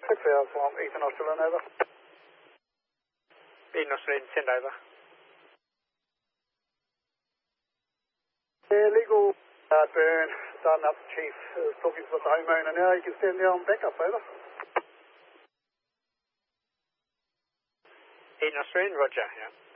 Clear from Eastern Australian, over. Eastern Australian, send over. Yeah, legal burn, starting up, Chief. Talking to the homeowner now. You can stand there on backup, over. Eastern Australian, roger, yeah.